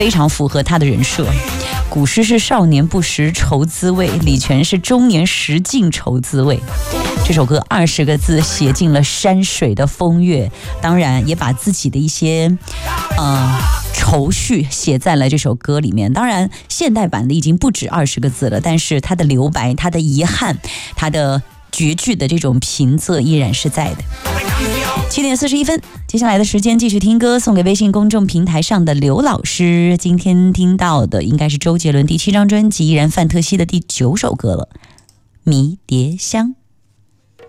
非常符合他的人设。古诗是少年不识愁滋味，李泉是中年识尽愁滋味。这首歌20个字写尽了山水的风月，当然也把自己的一些愁绪写在了这首歌里面。当然现代版的已经不止20个字了，但是它的留白、它的遗憾、它的绝句的这种平仄依然是在的。7点41分，接下来的时间继续听歌，送给微信公众平台上的刘老师。今天听到的应该是周杰伦第7张专辑《依然范特西》的第9首歌了，《迷迭香》。